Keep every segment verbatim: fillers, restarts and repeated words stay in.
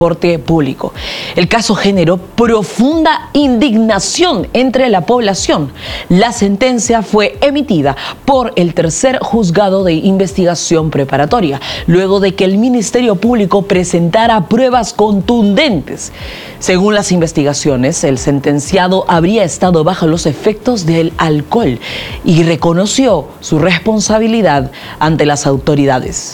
transporte público. El caso generó profunda indignación entre la población. La sentencia fue emitida por el tercer juzgado de investigación preparatoria, luego de que el Ministerio Público presentara pruebas contundentes. Según las investigaciones, el sentenciado habría estado bajo los efectos del alcohol y reconoció su responsabilidad ante las autoridades.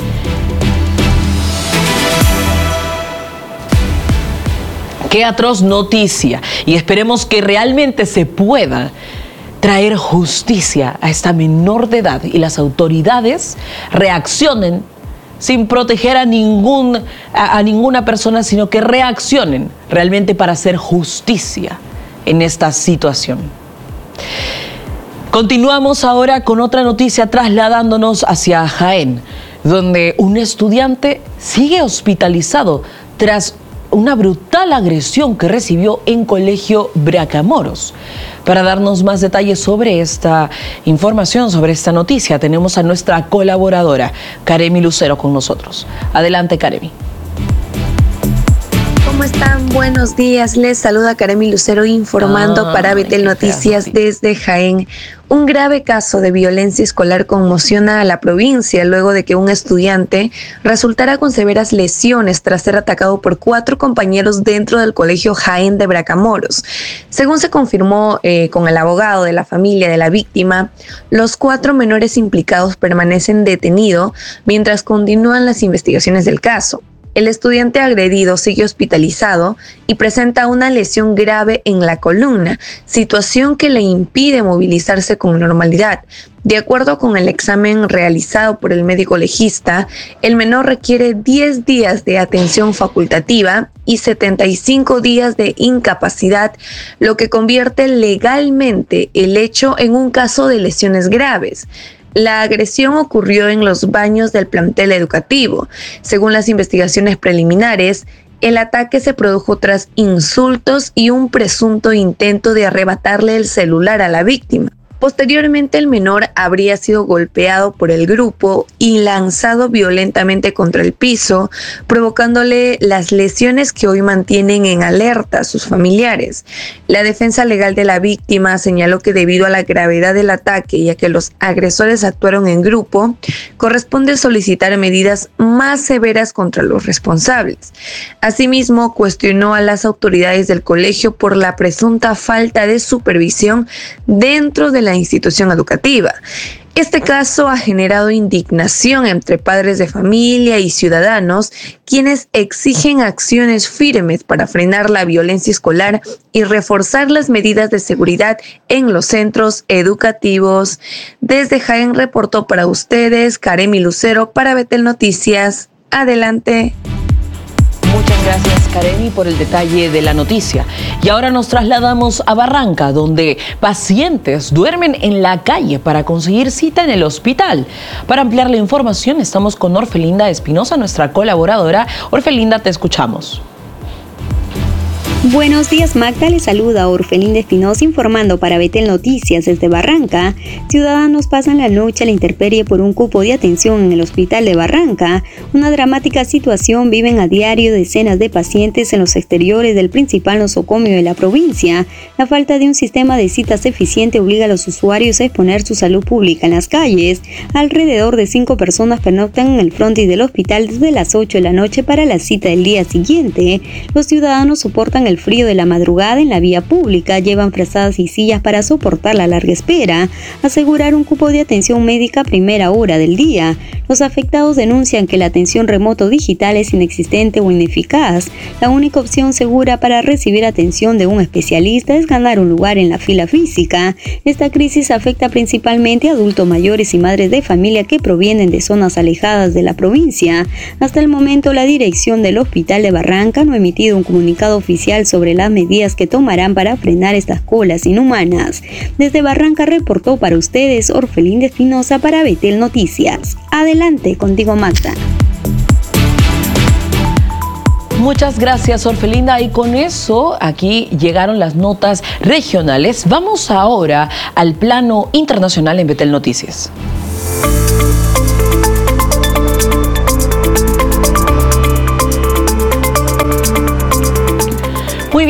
Qué atroz noticia, y esperemos que realmente se pueda traer justicia a esta menor de edad y las autoridades reaccionen sin proteger a, ningún, a, a ninguna persona, sino que reaccionen realmente para hacer justicia en esta situación. Continuamos ahora con otra noticia, trasladándonos hacia Jaén, donde un estudiante sigue hospitalizado tras una brutal agresión que recibió en Colegio Bracamoros. Para darnos más detalles sobre esta información, sobre esta noticia, tenemos a nuestra colaboradora, Karemi Lucero, con nosotros. Adelante, Karemi. ¿Cómo están? Buenos días. Les saluda Karemi Lucero informando ah, para Betel Noticias desde Jaén. Un grave caso de violencia escolar conmociona a la provincia luego de que un estudiante resultara con severas lesiones tras ser atacado por cuatro compañeros dentro del Colegio Jaén de Bracamoros. Según se confirmó eh, con el abogado de la familia de la víctima, los cuatro menores implicados permanecen detenidos mientras continúan las investigaciones del caso. El estudiante agredido sigue hospitalizado y presenta una lesión grave en la columna, situación que le impide movilizarse con normalidad. De acuerdo con el examen realizado por el médico legista, el menor requiere diez días de atención facultativa y setenta y cinco días de incapacidad, lo que convierte legalmente el hecho en un caso de lesiones graves. La agresión ocurrió en los baños del plantel educativo. Según las investigaciones preliminares, el ataque se produjo tras insultos y un presunto intento de arrebatarle el celular a la víctima. Posteriormente, el menor habría sido golpeado por el grupo y lanzado violentamente contra el piso, provocándole las lesiones que hoy mantienen en alerta a sus familiares. La defensa legal de la víctima señaló que debido a la gravedad del ataque y a que los agresores actuaron en grupo, corresponde solicitar medidas más severas contra los responsables. Asimismo, cuestionó a las autoridades del colegio por la presunta falta de supervisión dentro de la institución educativa. Este caso ha generado indignación entre padres de familia y ciudadanos, quienes exigen acciones firmes para frenar la violencia escolar y reforzar las medidas de seguridad en los centros educativos. Desde Jaén reportó para ustedes Karemi Lucero para Betel Noticias. Adelante. Muchas gracias, Karemi, por el detalle de la noticia. Y ahora nos trasladamos a Barranca, donde pacientes duermen en la calle para conseguir cita en el hospital. Para ampliar la información, estamos con Orfelinda Espinosa, nuestra colaboradora. Orfelinda, te escuchamos. Buenos días, Magda. Les saluda Orfelinda Espinosa informando para Betel Noticias desde Barranca. Ciudadanos pasan la noche a la intemperie por un cupo de atención en el hospital de Barranca. Una dramática situación viven a diario decenas de pacientes en los exteriores del principal nosocomio de la provincia. La falta de un sistema de citas eficiente obliga a los usuarios a exponer su salud pública en las calles. Alrededor de cinco personas pernoctan en el frontis del hospital desde las ocho de la noche para la cita del día siguiente. Los ciudadanos soportan el El frío de la madrugada en la vía pública, llevan frazadas y sillas para soportar la larga espera, asegurar un cupo de atención médica a primera hora del día. Los afectados denuncian que la atención remoto digital es inexistente o ineficaz. La única opción segura para recibir atención de un especialista es ganar un lugar en la fila física. Esta crisis afecta principalmente a adultos mayores y madres de familia que provienen de zonas alejadas de la provincia. Hasta el momento, la dirección del Hospital de Barranca no ha emitido un comunicado oficial sobre las medidas que tomarán para frenar estas colas inhumanas. Desde Barranca reportó para ustedes Orfelinda Espinosa para Betel Noticias. Adelante, contigo, Magda. Muchas gracias, Orfelinda. Y con eso, aquí llegaron las notas regionales. Vamos ahora al plano internacional en Betel Noticias.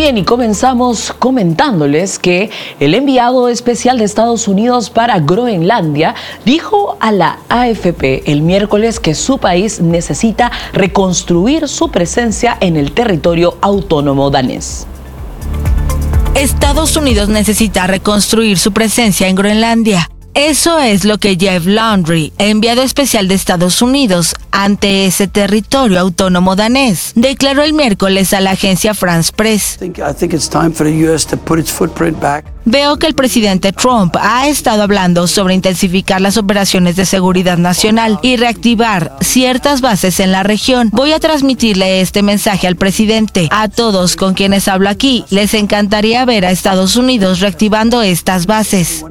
bien, y comenzamos comentándoles que el enviado especial de Estados Unidos para Groenlandia dijo a la A F P el miércoles que su país necesita reconstruir su presencia en el territorio autónomo danés. Estados Unidos necesita reconstruir su presencia en Groenlandia. Eso es lo que Jeff Landry, enviado especial de Estados Unidos ante ese territorio autónomo danés, declaró el miércoles a la agencia France Press. Veo que el presidente Trump ha estado hablando sobre intensificar las operaciones de seguridad nacional y reactivar ciertas bases en la región. Voy a transmitirle este mensaje al presidente. A todos con quienes hablo aquí, les encantaría ver a Estados Unidos reactivando estas bases.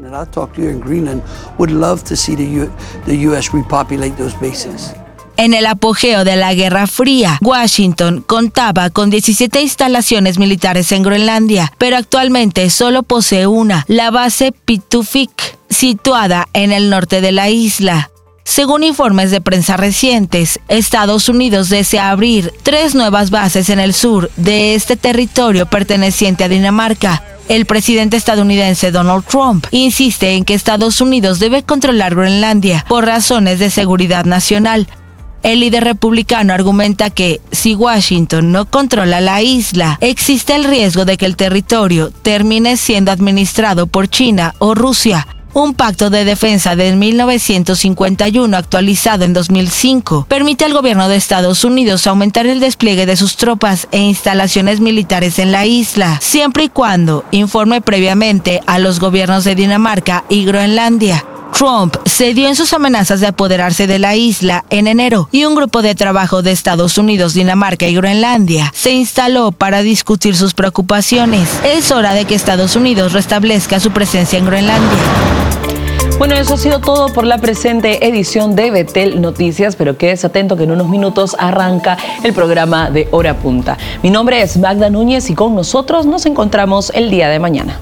En el apogeo de la Guerra Fría, Washington contaba con diecisiete instalaciones militares en Groenlandia, pero actualmente solo posee una, la base Pitufik, situada en el norte de la isla. Según informes de prensa recientes, Estados Unidos desea abrir tres nuevas bases en el sur de este territorio perteneciente a Dinamarca. El presidente estadounidense Donald Trump insiste en que Estados Unidos debe controlar Groenlandia por razones de seguridad nacional. El líder republicano argumenta que, si Washington no controla la isla, existe el riesgo de que el territorio termine siendo administrado por China o Rusia. Un pacto de defensa de mil novecientos cincuenta y uno actualizado en dos mil cinco permite al gobierno de Estados Unidos aumentar el despliegue de sus tropas e instalaciones militares en la isla, siempre y cuando informe previamente a los gobiernos de Dinamarca y Groenlandia. Trump cedió en sus amenazas de apoderarse de la isla en enero y un grupo de trabajo de Estados Unidos, Dinamarca y Groenlandia se instaló para discutir sus preocupaciones. Es hora de que Estados Unidos restablezca su presencia en Groenlandia. Bueno, eso ha sido todo por la presente edición de Betel Noticias, pero quédese atento que en unos minutos arranca el programa de Hora Punta. Mi nombre es Magda Núñez y con nosotros nos encontramos el día de mañana.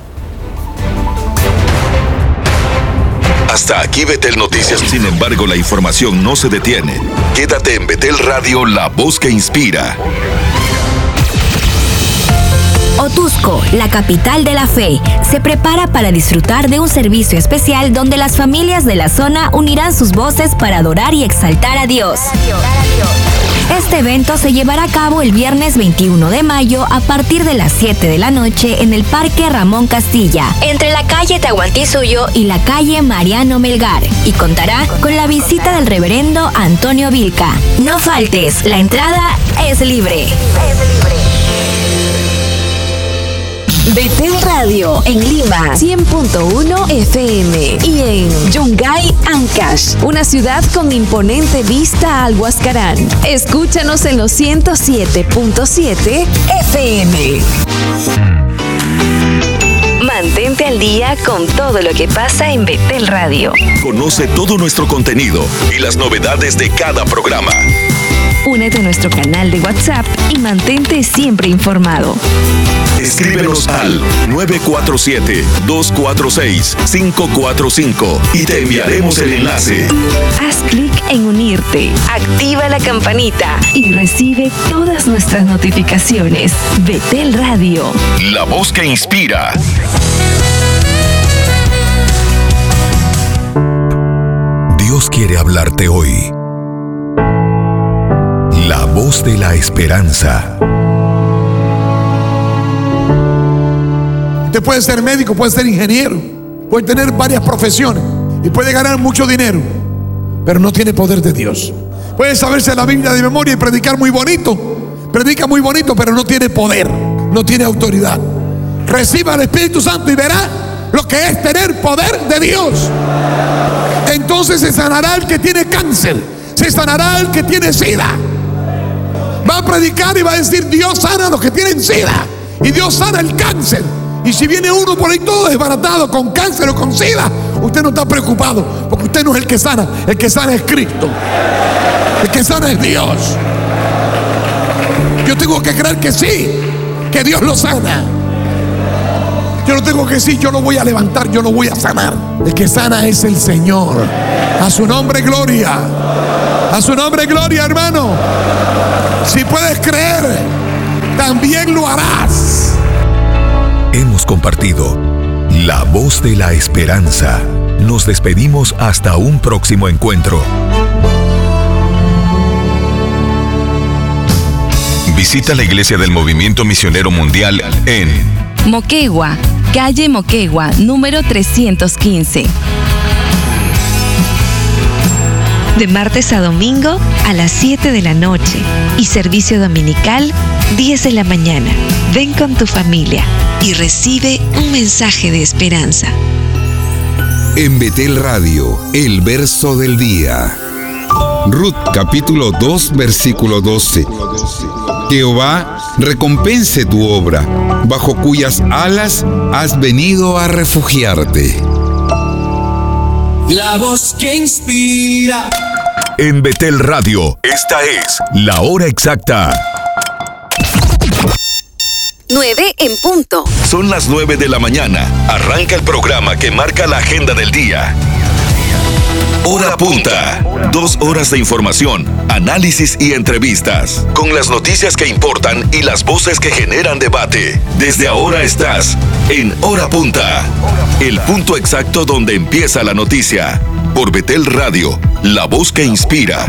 Hasta aquí Betel Noticias. Sin embargo, la información no se detiene. Quédate en Betel Radio, la voz que inspira. Otusco, la capital de la fe, se prepara para disfrutar de un servicio especial donde las familias de la zona unirán sus voces para adorar y exaltar a Dios. Este evento se llevará a cabo el viernes veintiuno de mayo a partir de las siete de la noche en el Parque Ramón Castilla, entre la calle Tahuantinsuyo y la calle Mariano Melgar, y contará con la visita del reverendo Antonio Vilca. No faltes, la entrada es libre. Betel Radio en Lima, cien punto uno F M, y en Yungay, Ancash, una ciudad con imponente vista al Huascarán. Escúchanos en los ciento siete punto siete F M. Mantente al día con todo lo que pasa en Betel Radio. Conoce todo nuestro contenido y las novedades de cada programa. Únete a nuestro canal de WhatsApp y mantente siempre informado. Escríbenos al nueve cuatro siete, dos cuatro seis, cinco cuatro cinco y te enviaremos el enlace. Haz clic en unirte, activa la campanita y recibe todas nuestras notificaciones. Betel Radio, la voz que inspira. Dios quiere hablarte hoy. La voz de la esperanza. Usted puede ser médico, puede ser ingeniero, puede tener varias profesiones y puede ganar mucho dinero, pero no tiene poder de Dios. Puede saberse la Biblia de memoria y predicar muy bonito, predica muy bonito, pero no tiene poder, no tiene autoridad. Reciba el Espíritu Santo y verá lo que es tener poder de Dios. Entonces se sanará el que tiene cáncer, se sanará el que tiene sida. Va a predicar y va a decir: Dios sana a los que tienen sida y Dios sana el cáncer. Y si viene uno por ahí todo desbaratado con cáncer o con sida, usted no está preocupado, porque usted no es el que sana. El que sana es Cristo, el que sana es Dios. Yo tengo que creer que sí, que Dios lo sana. Yo no tengo que decir: yo lo voy a levantar, yo lo voy a sanar. El que sana es el Señor. A su nombre gloria. A su nombre gloria, hermano. Si puedes creer, también lo harás. Hemos compartido La Voz de la Esperanza. Nos despedimos hasta un próximo encuentro. Visita la Iglesia del Movimiento Misionero Mundial en Moquegua, calle Moquegua, número trescientos quince. De martes a domingo a las siete de la noche y servicio dominical diez de la mañana. Ven con tu familia y recibe un mensaje de esperanza. En Betel Radio, el verso del día. Ruth capítulo dos, versículo doce. Jehová recompense tu obra, bajo cuyas alas has venido a refugiarte. La voz que inspira. En Betel Radio, esta es la hora exacta. nueve en punto. Son las nueve de la mañana. Arranca el programa que marca la agenda del día. Hora Punta. Dos horas de información, análisis y entrevistas. Con las noticias que importan y las voces que generan debate. Desde ahora estás en Hora Punta. El punto exacto donde empieza la noticia. Por Betel Radio, la voz que inspira.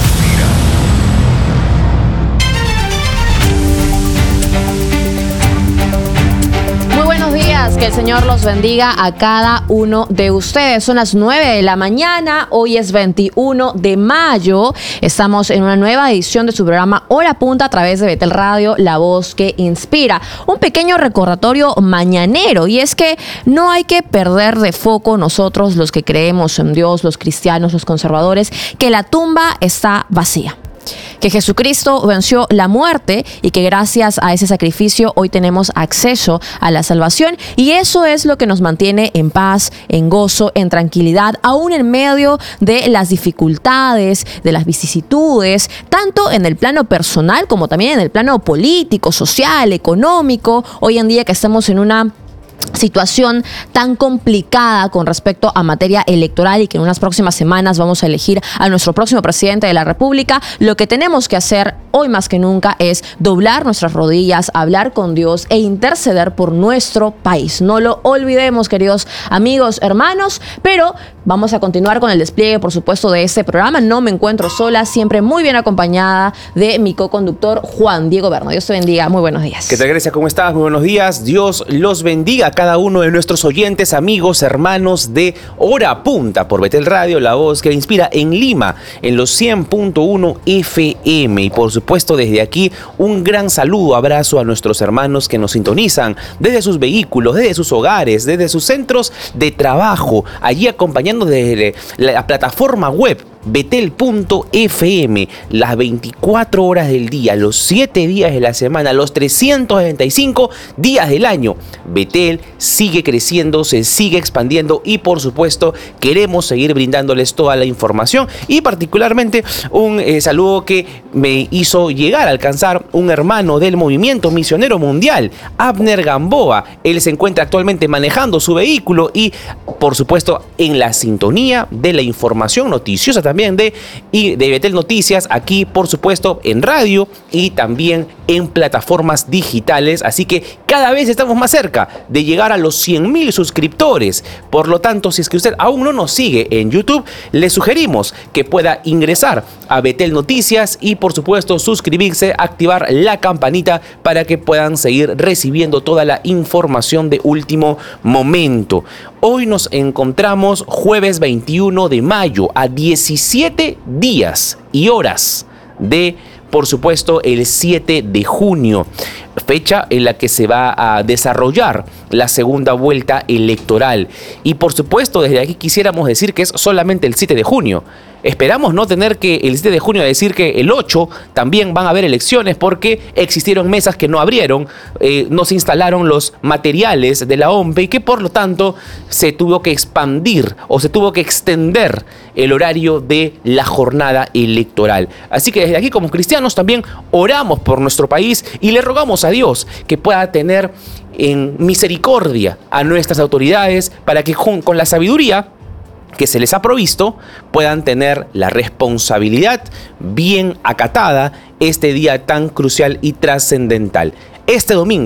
Que el Señor los bendiga a cada uno de ustedes. Son las nueve de la mañana, hoy es veintiuno de mayo. Estamos en una nueva edición de su programa Hora Punta a través de Betel Radio, la voz que inspira. Un pequeño recordatorio mañanero, y es que no hay que perder de foco nosotros los que creemos en Dios, los cristianos, los conservadores, que la tumba está vacía. Que Jesucristo venció la muerte y que gracias a ese sacrificio hoy tenemos acceso a la salvación, y eso es lo que nos mantiene en paz, en gozo, en tranquilidad, aún en medio de las dificultades, de las vicisitudes, tanto en el plano personal como también en el plano político, social, económico. Hoy en día que estamos en una situación tan complicada con respecto a materia electoral y que en unas próximas semanas vamos a elegir a nuestro próximo presidente de la República, lo que tenemos que hacer hoy más que nunca es doblar nuestras rodillas, hablar con Dios e interceder por nuestro país. No lo olvidemos, queridos amigos, hermanos, pero vamos a continuar con el despliegue, por supuesto, de este programa. No me encuentro sola, siempre muy bien acompañada de mi co-conductor Juan Diego Berno. Dios te bendiga, muy buenos días. ¿Qué tal, Grecia? ¿Cómo estás? Muy buenos días. Dios los bendiga a cada uno de nuestros oyentes, amigos, hermanos de Hora Punta por Betel Radio, la voz que inspira, en Lima, en los cien punto uno F M. Y por supuesto, desde aquí, un gran saludo, abrazo a nuestros hermanos que nos sintonizan desde sus vehículos, desde sus hogares, desde sus centros de trabajo, allí acompañando desde la plataforma web Betel punto F M, las veinticuatro horas del día, los siete días de la semana, los trescientos sesenta y cinco días del año. Betel sigue creciendo, se sigue expandiendo y por supuesto queremos seguir brindándoles toda la información, y particularmente un eh, saludo que me hizo llegar a alcanzar un hermano del Movimiento Misionero Mundial, Abner Gamboa. Él se encuentra actualmente manejando su vehículo y por supuesto en la sintonía de la información noticiosa también de, y de Betel Noticias, aquí por supuesto en radio y también en plataformas digitales. Así que cada vez estamos más cerca de llegar a los cien mil suscriptores. Por lo tanto, si es que usted aún no nos sigue en YouTube, le sugerimos que pueda ingresar a Betel Noticias y por supuesto suscribirse, activar la campanita para que puedan seguir recibiendo toda la información de último momento. Hoy nos encontramos jueves veintiuno de mayo, a diecisiete días y horas de, por supuesto, el siete de junio, fecha en la que se va a desarrollar la segunda vuelta electoral. Y por supuesto, desde aquí quisiéramos decir que es solamente el siete de junio. Esperamos no tener que el siete de junio decir que el ocho también van a haber elecciones, porque existieron mesas que no abrieron, eh, no se instalaron los materiales de la O M P E y que por lo tanto se tuvo que expandir o se tuvo que extender el horario de la jornada electoral. Así que desde aquí, como cristianos, también oramos por nuestro país y le rogamos a Dios que pueda tener en misericordia a nuestras autoridades para que con, con la sabiduría que se les ha provisto puedan tener la responsabilidad bien acatada este día tan crucial y trascendental. Este domingo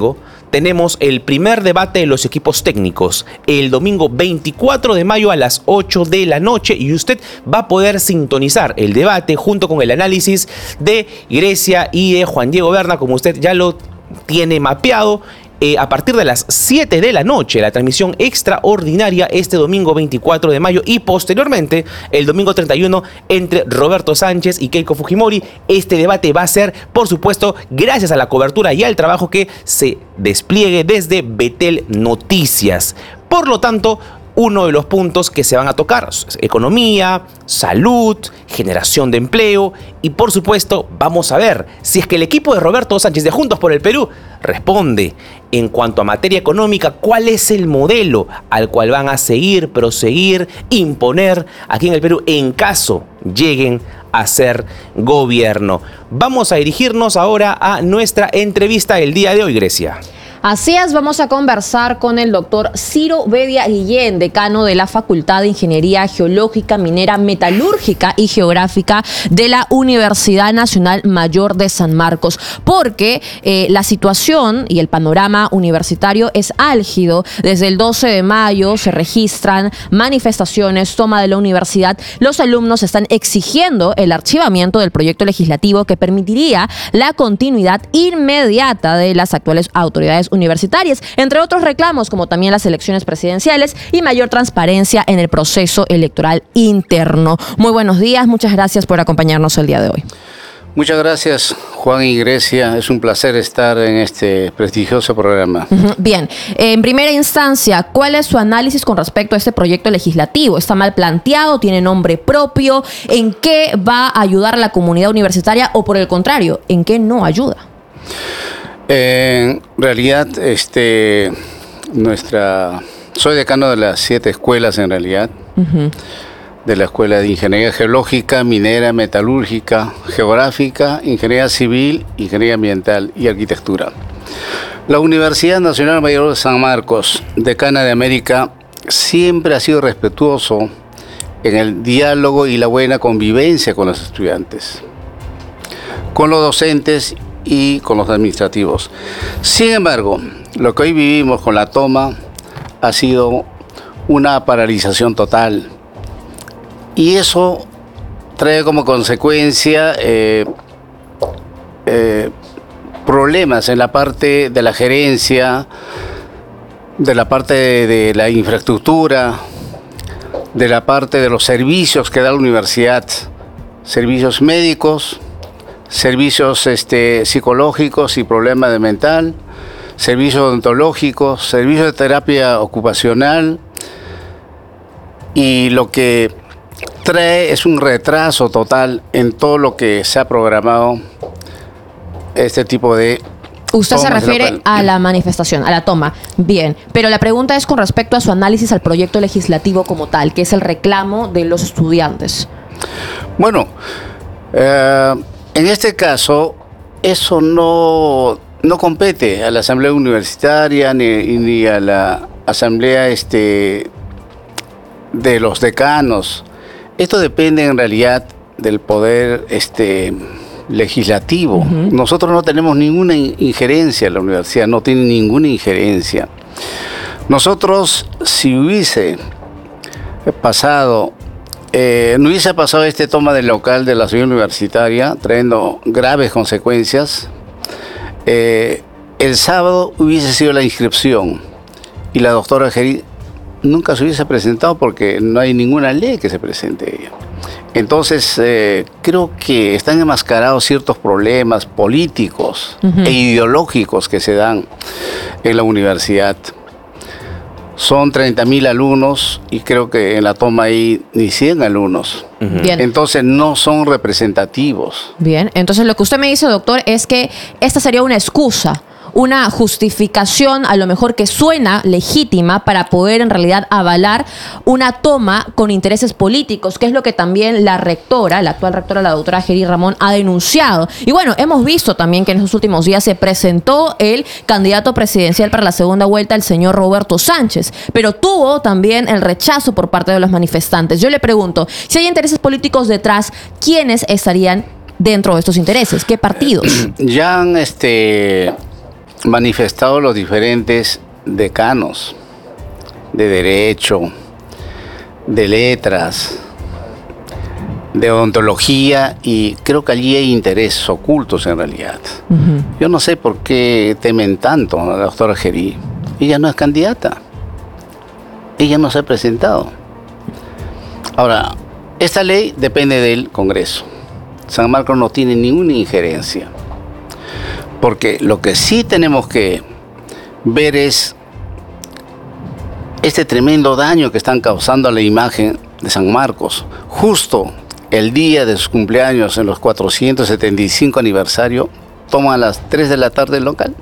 tenemos el primer debate de los equipos técnicos el domingo veinticuatro de mayo a las ocho de la noche y usted va a poder sintonizar el debate junto con el análisis de Grecia y de Juan Diego Berna, como usted ya lo tiene mapeado. Eh, a partir de las siete de la noche, la transmisión extraordinaria este domingo veinticuatro de mayo y posteriormente el domingo treinta y uno entre Roberto Sánchez y Keiko Fujimori. Este debate va a ser, por supuesto, gracias a la cobertura y al trabajo que se despliegue desde Betel Noticias. Por lo tanto, uno de los puntos que se van a tocar es economía, salud, generación de empleo y por supuesto vamos a ver si es que el equipo de Roberto Sánchez de Juntos por el Perú responde en cuanto a materia económica, cuál es el modelo al cual van a seguir, proseguir, imponer aquí en el Perú en caso lleguen a ser gobierno. Vamos a dirigirnos ahora a nuestra entrevista del día de hoy, Grecia. Así es, vamos a conversar con el doctor Ciro Bedia Guillén, decano de la Facultad de Ingeniería Geológica, Minera, Metalúrgica y Geográfica de la Universidad Nacional Mayor de San Marcos, porque eh, la situación y el panorama universitario es álgido. Desde el doce de mayo se registran manifestaciones, toma de la universidad. Los alumnos están exigiendo el archivamiento del proyecto legislativo que permitiría la continuidad inmediata de las actuales autoridades universitarias, entre otros reclamos como también las elecciones presidenciales y mayor transparencia en el proceso electoral interno. Muy buenos días, muchas gracias por acompañarnos el día de hoy. Muchas gracias, Juan y Grecia. Es un placer estar en este prestigioso programa. Bien, en primera instancia, ¿cuál es su análisis con respecto a este proyecto legislativo? ¿Está mal planteado? ¿Tiene nombre propio? ¿En qué va a ayudar a la comunidad universitaria o por el contrario, en qué no ayuda? En realidad, este, nuestra, soy decano de las siete escuelas en realidad, uh-huh. de la Escuela de Ingeniería Geológica, Minera, Metalúrgica, Geográfica, Ingeniería Civil, Ingeniería Ambiental y Arquitectura. La Universidad Nacional Mayor de San Marcos, decana de América, siempre ha sido respetuoso en el diálogo y la buena convivencia con los estudiantes, con los docentes y con los administrativos. Sin embargo, lo que hoy vivimos con la toma ha sido una paralización total y eso trae como consecuencia eh, eh, problemas en la parte de la gerencia, de la parte de, de la infraestructura, de la parte de los servicios que da la universidad, servicios médicos, servicios este, psicológicos y problemas de mental, servicios odontológicos, servicios de terapia ocupacional, y lo que trae es un retraso total en todo lo que se ha programado este tipo de... Usted se refiere a la manifestación, a la toma. Bien, pero la pregunta es con respecto a su análisis al proyecto legislativo como tal, que es el reclamo de los estudiantes. Bueno, eh, en este caso, eso no, no compete a la Asamblea Universitaria ni, ni a la Asamblea este, de los decanos. Esto depende en realidad del poder este, legislativo. Uh-huh. Nosotros no tenemos ninguna injerencia, la universidad no tiene ninguna injerencia. Nosotros, si hubiese pasado... Eh, no hubiese pasado este toma del local de la ciudad universitaria, trayendo graves consecuencias. Eh, el sábado hubiese sido la inscripción y la doctora Geri nunca se hubiese presentado porque no hay ninguna ley que se presente ella. Entonces, eh, creo que están enmascarados ciertos problemas políticos uh-huh. e ideológicos que se dan en la universidad. Son treinta mil alumnos y creo que en la toma hay ni cien alumnos. Uh-huh. Bien. Entonces no son representativos. Bien, entonces lo que usted me dice, doctor, es que esta sería una excusa, una justificación a lo mejor que suena legítima para poder en realidad avalar una toma con intereses políticos, que es lo que también la rectora, la actual rectora, la doctora Geri Ramón, ha denunciado. Y bueno, hemos visto también que en estos últimos días se presentó el candidato presidencial para la segunda vuelta, el señor Roberto Sánchez, pero tuvo también el rechazo por parte de los manifestantes. Yo le pregunto, si hay intereses políticos detrás, ¿quiénes estarían dentro de estos intereses? ¿Qué partidos? Ya han este... manifestado los diferentes decanos de Derecho, de Letras, de Odontología, y creo que allí hay intereses ocultos en realidad. Uh-huh. Yo no sé por qué temen tanto a la doctora Gerí. Ella no es candidata. Ella no se ha presentado. Ahora, esta ley depende del Congreso. San Marcos no tiene ninguna injerencia. Porque lo que sí tenemos que ver es este tremendo daño que están causando a la imagen de San Marcos. Justo el día de su cumpleaños, en los cuatrocientos setenta y cinco aniversario, toman a las tres de la tarde el local.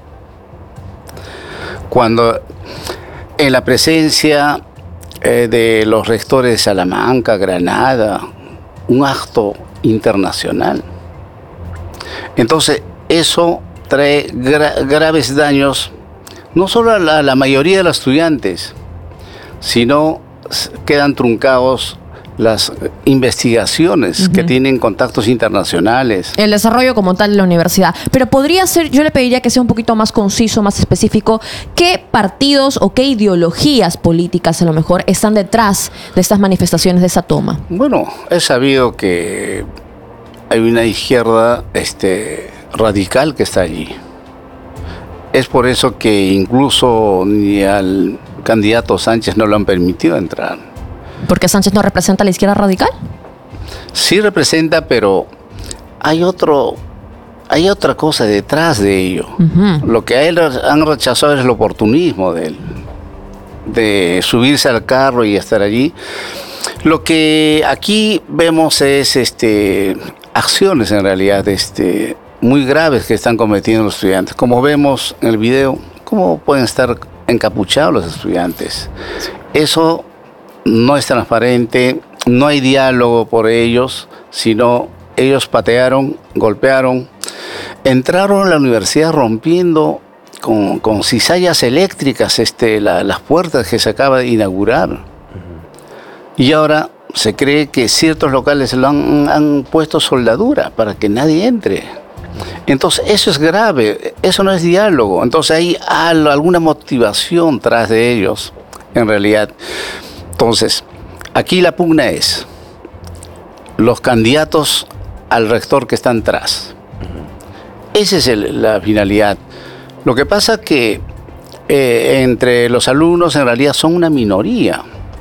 Cuando en la presencia eh, de los rectores de Salamanca, Granada, un acto internacional. Entonces, eso trae gra graves daños, no solo a la, a la mayoría de los estudiantes, sino quedan truncados las investigaciones uh-huh. que tienen contactos internacionales. El desarrollo como tal de la universidad. Pero podría ser, yo le pediría que sea un poquito más conciso, más específico, ¿qué partidos o qué ideologías políticas a lo mejor están detrás de estas manifestaciones, de esa toma? Bueno, es sabido que hay una izquierda este, radical que está allí. Es por eso que incluso ni al candidato Sánchez no lo han permitido entrar. ¿Porque Sánchez no representa a la izquierda radical? Sí representa, pero hay otro, hay otra cosa detrás de ello. Uh-huh. Lo que a él han rechazado es el oportunismo de él, de subirse al carro y estar allí. Lo que aquí vemos es este, acciones en realidad este, muy graves que están cometiendo los estudiantes. Como vemos en el video, ¿cómo pueden estar encapuchados los estudiantes? Eso no es transparente, no hay diálogo por ellos, sino ellos patearon, golpearon, entraron a la universidad rompiendo con, con cizallas eléctricas este, la, las puertas que se acaba de inaugurar. Uh-huh. Y ahora se cree que ciertos locales lo han, han puesto soldadura para que nadie entre. Entonces eso es grave, eso no es diálogo. Entonces hay alguna motivación tras de ellos, en realidad. Entonces, aquí la pugna es los candidatos al rector que están tras. Esa es el, la finalidad. Lo que pasa es que eh, entre los alumnos en realidad son una minoría.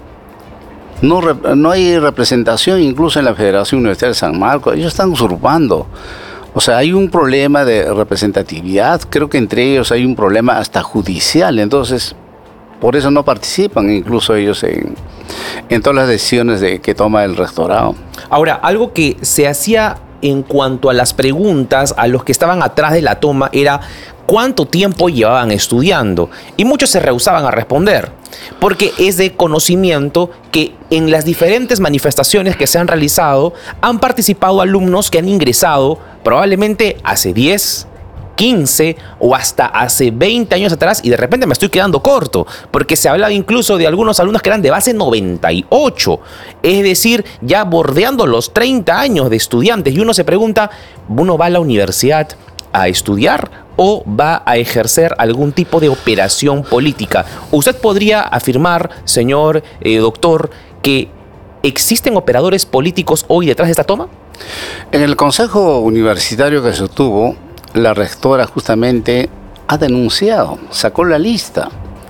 No, no hay representación incluso en la Federación Universitaria de San Marcos. Ellos están usurpando. O sea, hay un problema de representatividad. Creo que entre ellos hay un problema hasta judicial. Entonces, por eso no participan incluso ellos en, en todas las decisiones de, que toma el rectorado. Ahora, algo que se hacía en cuanto a las preguntas a los que estaban atrás de la toma era cuánto tiempo llevaban estudiando. Y muchos se rehusaban a responder, porque es de conocimiento que en las diferentes manifestaciones que se han realizado han participado alumnos que han ingresado probablemente hace diez, quince o hasta hace veinte años atrás, y de repente me estoy quedando corto, porque se hablaba incluso de algunos alumnos que eran de base noventa y ocho, es decir, ya bordeando los treinta años de estudiantes, y uno se pregunta, ¿uno va a la universidad a estudiar o va a ejercer algún tipo de operación política? ¿Usted podría afirmar, señor eh, doctor, que existen operadores políticos hoy detrás de esta toma? En el consejo universitario que se tuvo, la rectora justamente ha denunciado, sacó la lista.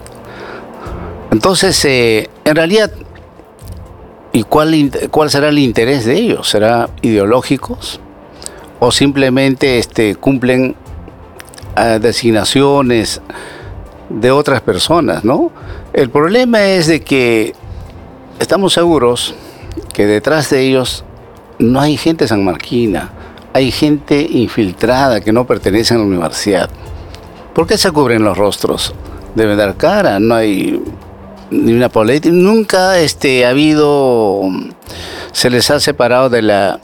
Entonces, eh, en realidad, ¿y cuál, cuál será el interés de ellos? ¿Será ideológicos? ¿O simplemente este, cumplen uh, designaciones de otras personas, ¿no? El problema es de que estamos seguros que detrás de ellos no hay gente sanmarquina. Hay gente infiltrada que no pertenece a la universidad. ¿Por qué se cubren los rostros? Deben dar cara, no hay ni una política. Nunca este, ha habido, se les ha separado de la,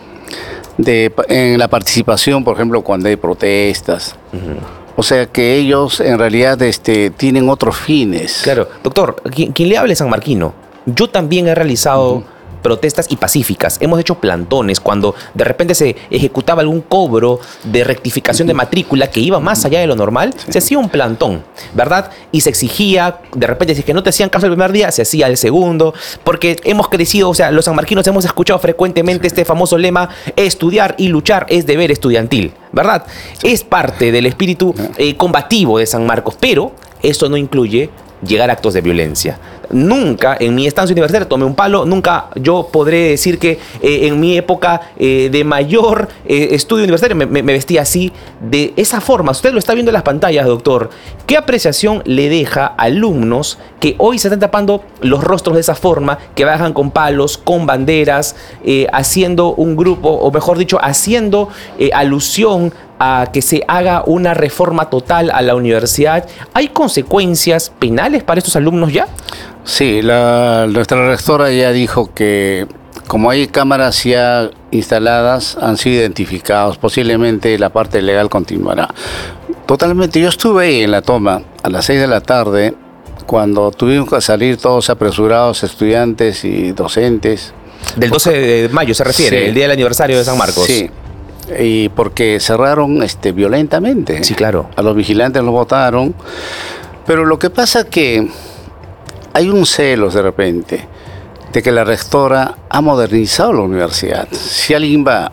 de, en la participación, por ejemplo, cuando hay protestas. Uh-huh. O sea que ellos en realidad este, tienen otros fines. Claro, doctor, quien, quien le hable sanmarquino, yo también he realizado uh-huh. protestas y pacíficas. Hemos hecho plantones cuando de repente se ejecutaba algún cobro de rectificación de matrícula que iba más allá de lo normal, sí. se hacía un plantón, ¿verdad? Y se exigía, de repente, si es que no te hacían caso el primer día, se hacía el segundo, porque hemos crecido, o sea, los sanmarquinos hemos escuchado frecuentemente este famoso lema, estudiar y luchar es deber estudiantil, ¿verdad? Es parte del espíritu eh, combativo de San Marcos, pero eso no incluye llegar a actos de violencia. Nunca en mi estancia universitaria tomé un palo, nunca yo podré decir que eh, en mi época eh, de mayor eh, estudio universitario me, me, me vestía así, de esa forma. Usted lo está viendo en las pantallas, doctor. ¿Qué apreciación le deja a alumnos que hoy se están tapando los rostros de esa forma, que bajan con palos, con banderas, eh, haciendo un grupo, o mejor dicho, haciendo eh, alusión a que se haga una reforma total a la universidad? ¿Hay consecuencias penales para estos alumnos ya? Sí, la, nuestra rectora ya dijo que como hay cámaras ya instaladas, han sido identificados, posiblemente la parte legal continuará. Totalmente, yo estuve ahí en la toma a las seis de la tarde, cuando tuvimos que salir todos apresurados, estudiantes y docentes. Del doce de mayo se refiere, sí. El día del aniversario de San Marcos. Sí. Y porque cerraron este, violentamente. Sí, claro. A los vigilantes los botaron. Pero lo que pasa es que hay un celos de repente de que la rectora ha modernizado la universidad. Si alguien va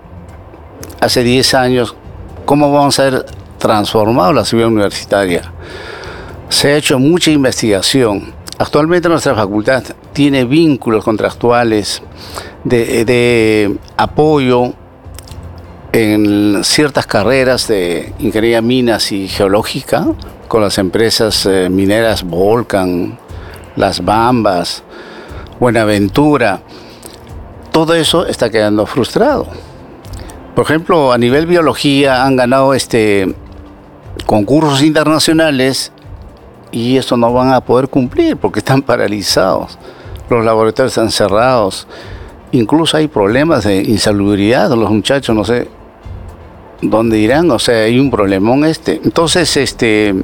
hace diez años, ¿cómo vamos a haber transformado la ciudad universitaria? Se ha hecho mucha investigación. Actualmente nuestra facultad tiene vínculos contractuales de, de apoyo en ciertas carreras de ingeniería minas y geológica con las empresas eh, mineras Volcan, Las Bambas, Buenaventura. Todo eso está quedando frustrado. Por ejemplo, a nivel biología han ganado este concursos internacionales y eso no van a poder cumplir porque están paralizados. Los laboratorios están cerrados. Incluso hay problemas de insalubridad. Los muchachos, no sé dónde irán, o sea, hay un problemón este. Entonces, este,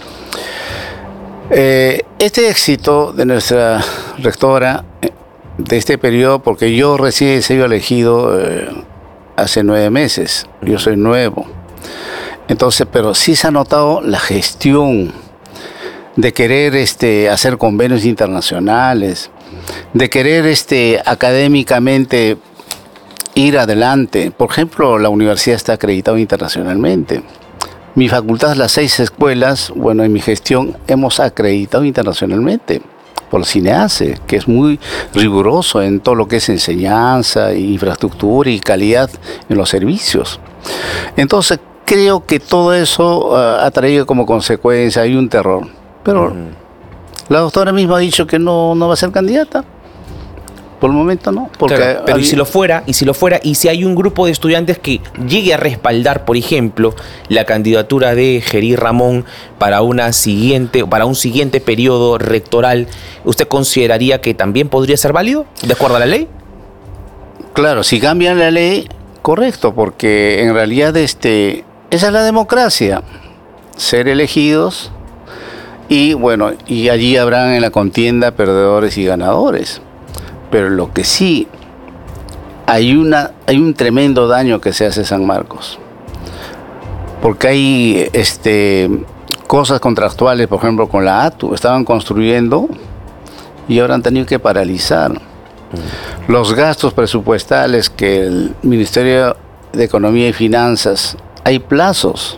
eh, este éxito de nuestra rectora de este periodo, porque yo recién he sido elegido eh, hace nueve meses, yo soy nuevo. Entonces, pero sí se ha notado la gestión de querer este, hacer convenios internacionales, de querer este, académicamente ir adelante. Por ejemplo, la universidad está acreditada internacionalmente. Mi facultad, las seis escuelas, bueno, en mi gestión hemos acreditado internacionalmente por CINEACE, que es muy riguroso en todo lo que es enseñanza, infraestructura y calidad en los servicios. Entonces, creo que todo eso uh, ha traído como consecuencia, hay un terror. Pero uh-huh. la doctora misma ha dicho que no, no va a ser candidata. Por el momento no. Porque claro, pero hay... y si lo fuera, y si lo fuera, y si hay un grupo de estudiantes que llegue a respaldar, por ejemplo, la candidatura de Gerí Ramón para una siguiente, para un siguiente periodo rectoral, ¿usted consideraría que también podría ser válido, de acuerdo a la ley? Claro, si cambian la ley, correcto, porque en realidad este, esa es la democracia, ser elegidos y bueno, y allí habrán en la contienda perdedores y ganadores. Pero lo que sí, hay, una, hay un tremendo daño que se hace a San Marcos. Porque hay este, cosas contractuales, por ejemplo, con la A T U. Estaban construyendo y ahora han tenido que paralizar. Mm. Los gastos presupuestales que el Ministerio de Economía y Finanzas, hay plazos.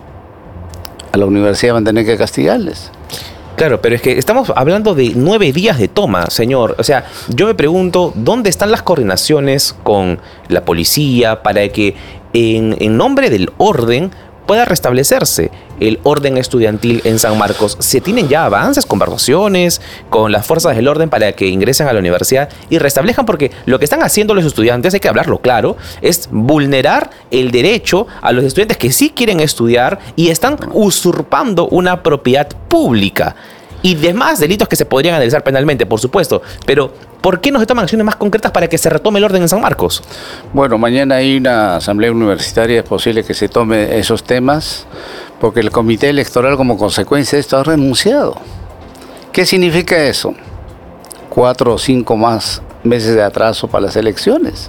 A la universidad van a tener que castigarles. Claro, pero es que estamos hablando de nueve días de toma, señor. O sea, yo me pregunto, ¿dónde están las coordinaciones con la policía para que en, en nombre del orden pueda restablecerse el orden estudiantil en San Marcos? ¿Se tienen ya avances, conversaciones con las fuerzas del orden para que ingresen a la universidad y restablezcan? Porque lo que están haciendo los estudiantes, hay que hablarlo claro, es vulnerar el derecho a los estudiantes que sí quieren estudiar y están usurpando una propiedad pública. Y demás delitos que se podrían analizar penalmente, por supuesto. Pero, ¿por qué no se toman acciones más concretas para que se retome el orden en San Marcos? Bueno, mañana hay una asamblea universitaria, es posible que se tome esos temas, porque el comité electoral como consecuencia de esto ha renunciado. ¿Qué significa eso? Cuatro o cinco más meses de atraso para las elecciones.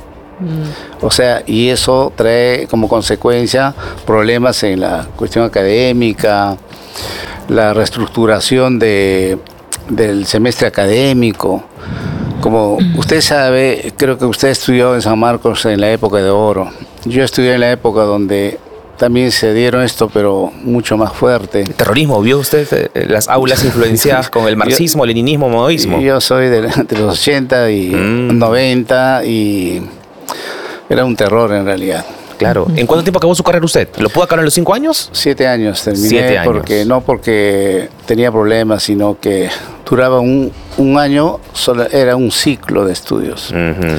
O sea, y eso trae como consecuencia problemas en la cuestión académica, la reestructuración de, del semestre académico. Como usted sabe, creo que usted estudió en San Marcos en la época de oro. Yo estudié en la época donde también se dieron esto, pero mucho más fuerte. ¿El terrorismo? ¿Vio usted eh, las aulas influenciadas con el marxismo, yo, leninismo, maoísmo? Yo soy de, de los ochenta y mm. noventa y era un terror en realidad. Claro. ¿En cuánto tiempo acabó su carrera usted? ¿Lo pudo acabar en los cinco años? Siete años terminé. Siete años. Porque, no porque tenía problemas, sino que duraba un, un año, solo era un ciclo de estudios. Uh-huh.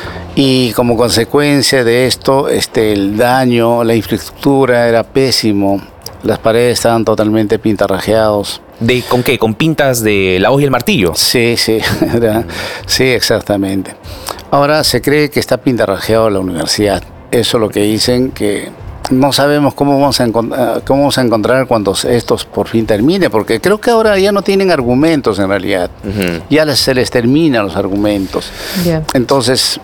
Y como consecuencia de esto, este, el daño, la infraestructura era pésimo. Las paredes estaban totalmente pintarrajeados. ¿De, ¿Con qué? ¿Con pintas de la hoja y el martillo? Sí, sí, era, sí, exactamente. Ahora se cree que está pintarrajeado la universidad. Eso es lo que dicen, que no sabemos cómo vamos a, encont- cómo vamos a encontrar cuando estos por fin termine, porque creo que ahora ya no tienen argumentos en realidad. Uh-huh. Ya les, se les terminan los argumentos. Yeah. Entonces,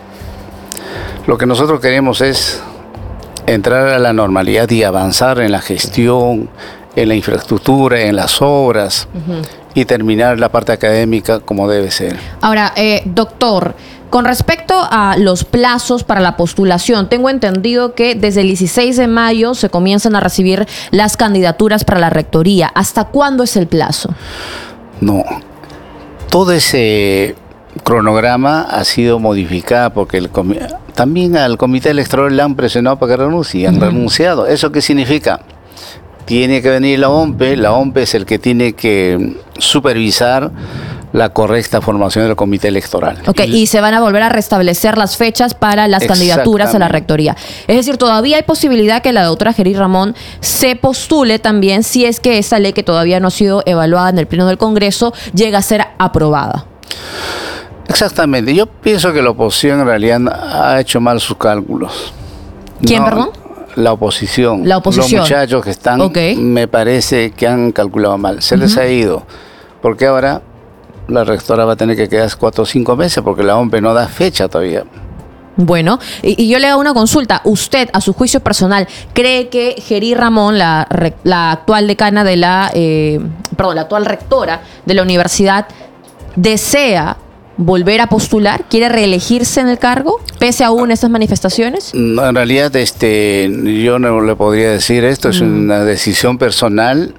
lo que nosotros queremos es entrar a la normalidad y avanzar en la gestión, en la infraestructura, en las obras, uh-huh, y terminar la parte académica como debe ser. Ahora, eh, doctor, con respecto a los plazos para la postulación, tengo entendido que desde el dieciséis de mayo se comienzan a recibir las candidaturas para la rectoría. ¿Hasta cuándo es el plazo? No, todo ese cronograma ha sido modificado porque el comi- también al comité electoral le han presionado para que renuncie, han uh-huh. renunciado. ¿Eso qué significa? Tiene que venir la O M P E, la O M P E es el que tiene que supervisar la correcta formación del comité electoral. Ok, y, y se van a volver a restablecer las fechas para las candidaturas a la rectoría. Es decir, todavía hay posibilidad que la doctora Gery Ramón se postule también si es que esta ley que todavía no ha sido evaluada en el Pleno del Congreso llega a ser aprobada. Exactamente. Yo pienso que la oposición en realidad ha hecho mal sus cálculos. ¿Quién, no, perdón? La oposición. La oposición. Los muchachos que están, okay, me parece que han calculado mal. Se uh-huh. les ha ido. Porque ahora la rectora va a tener que quedarse cuatro o cinco meses porque la O M P E no da fecha todavía. Bueno, y, y yo le hago una consulta. ¿Usted, a su juicio personal, cree que Gery Ramón, la, la actual decana de la, eh, perdón, la actual rectora de la universidad, desea volver a postular? ¿Quiere reelegirse en el cargo, pese aún a estas manifestaciones? No, en realidad, este, yo no le podría decir esto. Es mm. una decisión personal.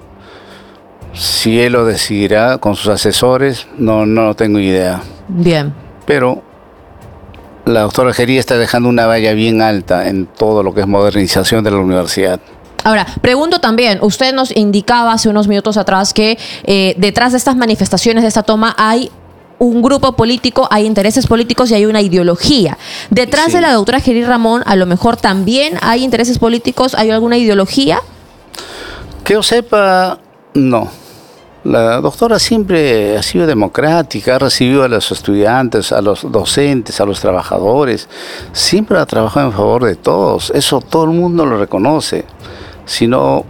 Si él lo decidirá con sus asesores, no, no tengo idea. Bien. Pero la doctora Gery está dejando una valla bien alta en todo lo que es modernización de la universidad. Ahora, pregunto también, usted nos indicaba hace unos minutos atrás que eh, detrás de estas manifestaciones, de esta toma, hay un grupo político, hay intereses políticos y hay una ideología. Detrás sí. de la doctora Gery Ramón, a lo mejor también hay intereses políticos, ¿hay alguna ideología? Que yo sepa, no. La doctora siempre ha sido democrática, ha recibido a los estudiantes, a los docentes, a los trabajadores. Siempre ha trabajado en favor de todos. Eso todo el mundo lo reconoce. Si no,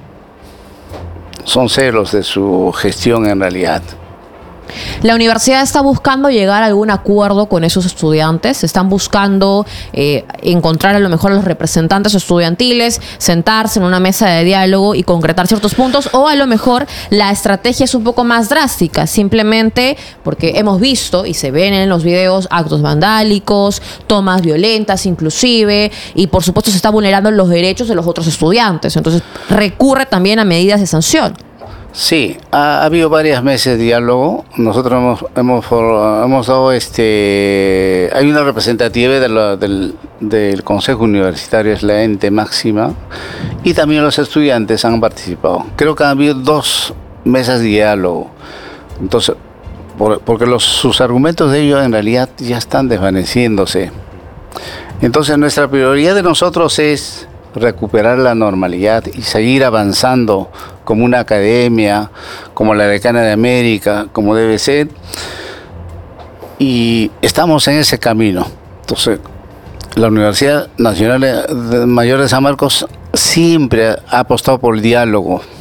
son celos de su gestión en realidad. La universidad está buscando llegar a algún acuerdo con esos estudiantes, están buscando eh, encontrar a lo mejor a los representantes estudiantiles, sentarse en una mesa de diálogo y concretar ciertos puntos, o a lo mejor la estrategia es un poco más drástica, simplemente porque hemos visto y se ven en los videos actos vandálicos, tomas violentas inclusive, y por supuesto se está vulnerando los derechos de los otros estudiantes, entonces recurre también a medidas de sanción. Sí, ha, ha habido varias meses de diálogo. Nosotros hemos, hemos, hemos dado este... Hay una representativa de la, del, del Consejo Universitario, es la ente máxima, y también los estudiantes han participado. Creo que han habido dos mesas de diálogo. Entonces, por, porque los, sus argumentos de ellos en realidad ya están desvaneciéndose. Entonces, nuestra prioridad de nosotros es recuperar la normalidad y seguir avanzando como una academia, como la Decana de América, como debe ser, y estamos en ese camino. Entonces, la Universidad Nacional Mayor de San Marcos siempre ha apostado por el diálogo,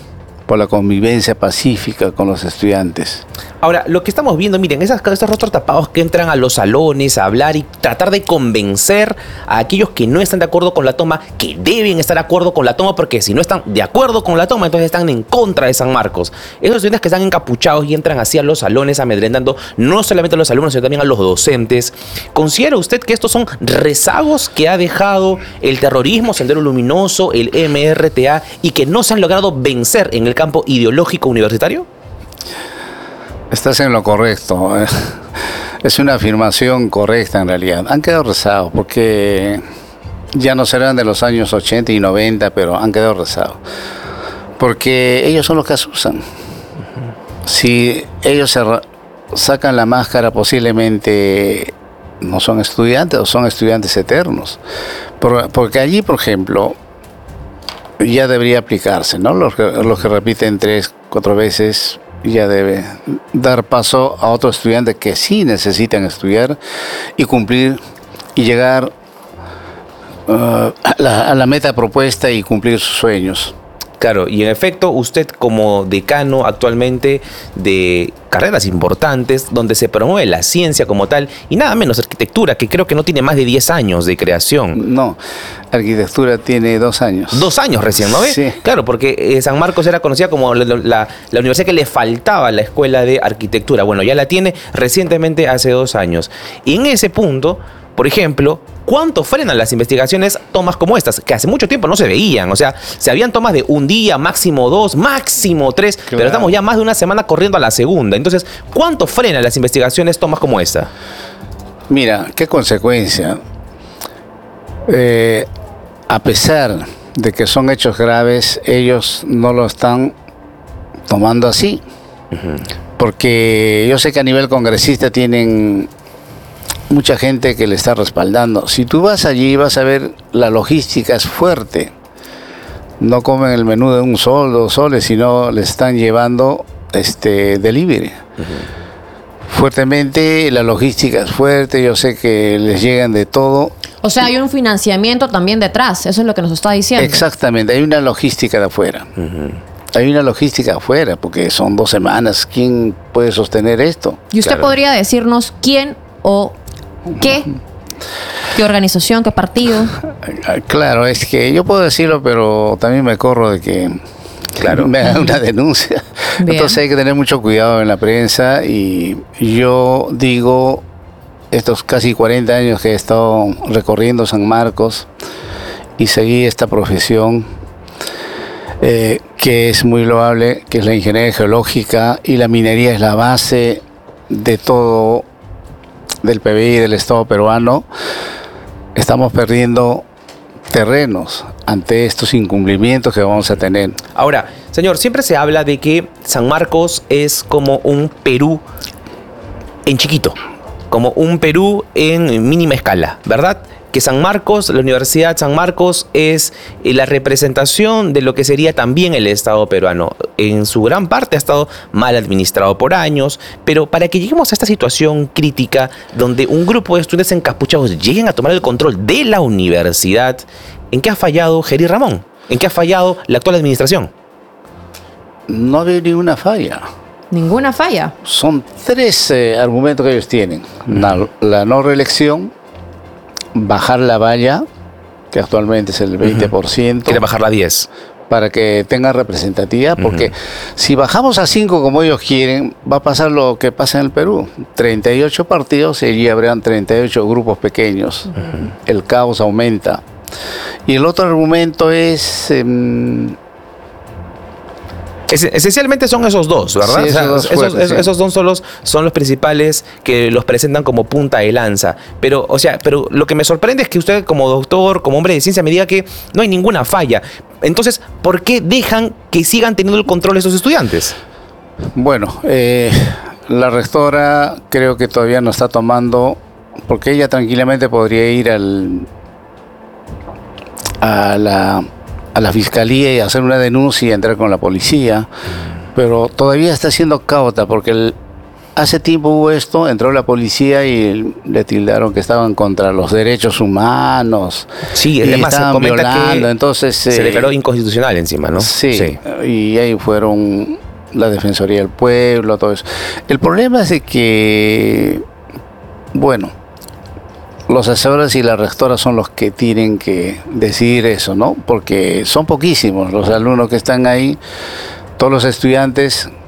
por la convivencia pacífica con los estudiantes. Ahora, lo que estamos viendo, miren, esas, estos rostros tapados que entran a los salones a hablar y tratar de convencer a aquellos que no están de acuerdo con la toma, que deben estar de acuerdo con la toma, porque si no están de acuerdo con la toma, entonces están en contra de San Marcos. Esos estudiantes que están encapuchados y entran así a los salones amedrentando no solamente a los alumnos, sino también a los docentes. ¿Considera usted que estos son rezagos que ha dejado el terrorismo, Sendero Luminoso, el M R T A, y que no se han logrado vencer en el campo ideológico universitario? Estás en lo correcto. Es una afirmación correcta en realidad. Han quedado rezados porque ya no serán de los años ochenta y noventa, pero han quedado rezados. Porque ellos son los que asusan. Si ellos se sacan la máscara, posiblemente no son estudiantes o son estudiantes eternos. Por, porque allí, por ejemplo, ya debería aplicarse, ¿no? Los que, los que repiten tres, cuatro veces, ya debe dar paso a otros estudiantes que sí necesitan estudiar y cumplir y llegar uh, a, la, a la meta propuesta y cumplir sus sueños. Claro, y en efecto, usted como decano actualmente de carreras importantes, donde se promueve la ciencia como tal, y nada menos arquitectura, que creo que no tiene más de diez años de creación. No, arquitectura tiene dos años. Dos años recién, ¿no ve? Sí. Claro, porque eh, San Marcos era conocida como la, la, la universidad que le faltaba a la escuela de arquitectura. Bueno, ya la tiene recientemente hace dos años. Y en ese punto, por ejemplo, ¿cuánto frenan las investigaciones tomas como estas? Que hace mucho tiempo no se veían. O sea, se habían tomas de un día, máximo dos, máximo tres, claro. Pero estamos ya más de una semana corriendo a la segunda. Entonces, ¿cuánto frenan las investigaciones tomas como esta? Mira, qué consecuencia. Eh, a pesar de que son hechos graves, ellos no lo están tomando así. Uh-huh. Porque yo sé que a nivel congresista tienen mucha gente que le está respaldando. Si tú vas allí vas a ver la logística es fuerte. No comen el menú de un sol, dos soles, sino le están llevando este delivery. Uh-huh. Fuertemente, la logística es fuerte, yo sé que les llegan de todo. O sea, hay un financiamiento también detrás, eso es lo que nos está diciendo. Exactamente, hay una logística de afuera. Uh-huh. Hay una logística afuera, porque son dos semanas. ¿Quién puede sostener esto? ¿Y usted claro. podría decirnos quién o qué? ¿Qué organización? ¿Qué partido? Claro, es que yo puedo decirlo, pero también me corro de que claro. me hagan una denuncia. Bien. Entonces hay que tener mucho cuidado en la prensa y yo digo, estos casi cuarenta años que he estado recorriendo San Marcos y seguí esta profesión, eh, que es muy loable, que es la ingeniería geológica, y la minería es la base de todo, del P B I del Estado peruano. Estamos perdiendo terrenos ante estos incumplimientos que vamos a tener. Ahora, señor, siempre se habla de que San Marcos es como un Perú en chiquito, como un Perú en mínima escala, ¿verdad? Que San Marcos, la Universidad San Marcos, es la representación de lo que sería también el Estado peruano. En su gran parte ha estado mal administrado por años, pero para que lleguemos a esta situación crítica donde un grupo de estudiantes encapuchados lleguen a tomar el control de la universidad, ¿en qué ha fallado Jerry Ramón? ¿En qué ha fallado la actual administración? No ha habido ninguna falla. ¿Ninguna falla? Son tres eh, argumentos que ellos tienen. La, la no reelección, bajar la valla, que actualmente es el veinte por ciento. Quiere bajarla a diez. Para que tenga representatividad, porque uh-huh. si bajamos a cinco como ellos quieren, va a pasar lo que pasa en el Perú. treinta y ocho partidos y allí habrán treinta y ocho grupos pequeños. Uh-huh. El caos aumenta. Y el otro argumento es... Eh, Es, esencialmente son esos dos, ¿verdad? Sí, esos, o sea, dos esos, fuertes, esos, sí. esos dos son los, son los principales que los presentan como punta de lanza. Pero, o sea, pero lo que me sorprende es que usted como doctor, como hombre de ciencia, me diga que no hay ninguna falla. Entonces, ¿por qué dejan que sigan teniendo el control esos estudiantes? Bueno, eh, la rectora creo que todavía no está tomando, porque ella tranquilamente podría ir al a la... a la fiscalía y hacer una denuncia y entrar con la policía, pero todavía está siendo cauta porque el, hace tiempo hubo esto, entró la policía y le tildaron que estaban contra los derechos humanos. Sí, y además se estaban comenta violando, que entonces se eh, declaró inconstitucional encima, ¿no? Sí, Sí. y ahí fueron la Defensoría del Pueblo, todo eso. El problema es de que, bueno, los asesores y la rectora son los que tienen que decidir eso, ¿no? Porque son poquísimos los alumnos que están ahí, todos los estudiantes